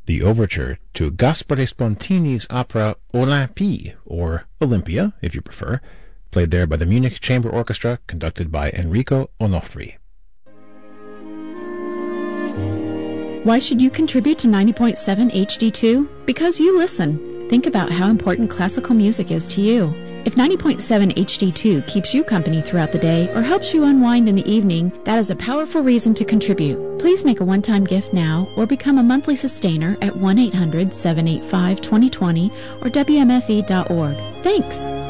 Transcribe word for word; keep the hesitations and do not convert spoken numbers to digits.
the overture to Gaspare Spontini's opera Olympie, or Olympia, if you prefer, played there by the Munich Chamber Orchestra, conducted by Enrico Onofri. Why should you contribute to ninety point seven H D two? Because you listen. Think about how important classical music is to you. If ninety point seven H D two keeps you company throughout the day or helps you unwind in the evening, that is a powerful reason to contribute. Please make a one-time gift now or become a monthly sustainer at one eight hundred seven eight five two zero two zero or W M F E dot org. Thanks!